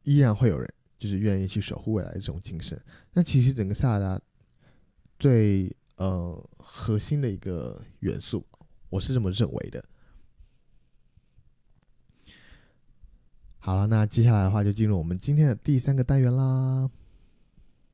依然会有人就是愿意去守护未来的这种精神。那其实整个塞尔达最核心的一个元素，我是这么认为的。好了，那接下来的话就进入我们今天的第3个单元啦。